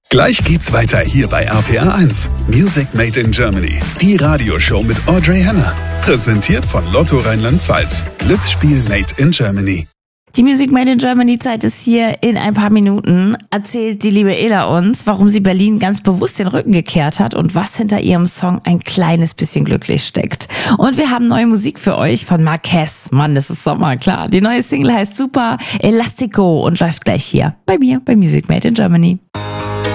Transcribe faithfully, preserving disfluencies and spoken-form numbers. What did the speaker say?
Gleich geht's weiter hier bei R P R eins. Music Made in Germany. Die Radioshow mit Audrey Henner. Präsentiert von Lotto Rheinland-Pfalz. Glücksspiel Made in Germany. Die Music Made in Germany Zeit ist hier. In ein paar Minuten erzählt die liebe Ela uns, warum sie Berlin ganz bewusst den Rücken gekehrt hat und was hinter ihrem Song ein kleines bisschen glücklich steckt. Und wir haben neue Musik für euch von Marquez. Mann, das ist Sommer, klar. Die neue Single heißt Super Elastico und läuft gleich hier bei mir bei Music Made in Germany.